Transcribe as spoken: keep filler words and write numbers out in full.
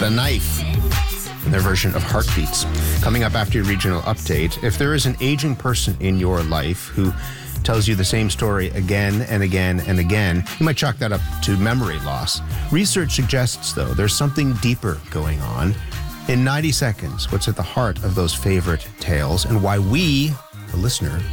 The Knife, and their version of Heartbeats. Coming up after your regional update, if there is an aging person in your life who tells you the same story again and again and again, you might chalk that up to memory loss. Research suggests, though, there's something deeper going on. In ninety seconds, what's at the heart of those favorite tales and why we, the listener,